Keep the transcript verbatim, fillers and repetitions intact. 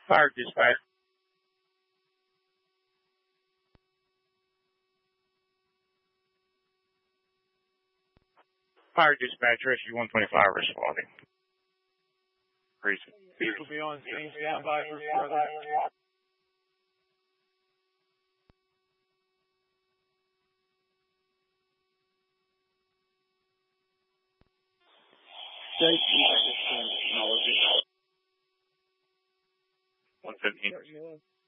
Fire dispatch. Fire dispatch, rescue one twenty-five responding. Precinct. People be on scene, stand by for further. one fifteen.